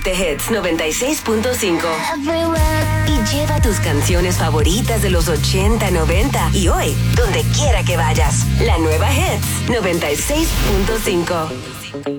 de Hits 96.5 y lleva tus canciones favoritas de los 80, 90 y hoy, donde quiera que vayas. La nueva Hits 96.5.